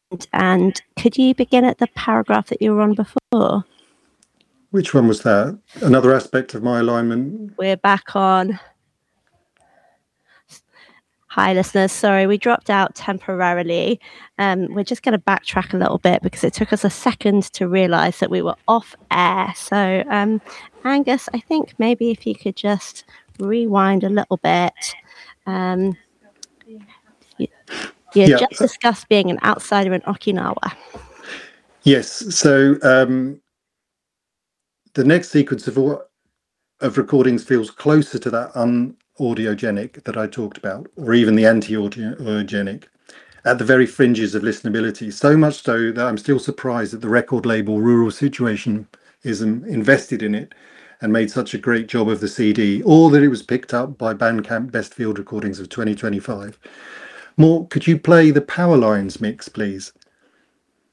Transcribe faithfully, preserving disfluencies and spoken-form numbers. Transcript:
and could you begin at the paragraph that you were on before? Which one was that? Another aspect of my alignment? We're back on. Hi, listeners. Sorry, we dropped out temporarily. Um, we're just going to backtrack a little bit because it took us a second to realise that we were off air. So, um, Angus, I think maybe if you could just rewind a little bit. Um, you you Yeah. just discussed being an outsider in Okinawa. Yes. So um, the next sequence of of recordings feels closer to that unaudiogenic that I talked about, or even the anti-audiogenic, at the very fringes of listenability. So much so that I'm still surprised that the record label Rural Situation is invested in it and made such a great job of the C D, or that it was picked up by Bandcamp Best Field Recordings of twenty twenty-five. Mort, could you play the Power Lines mix, please?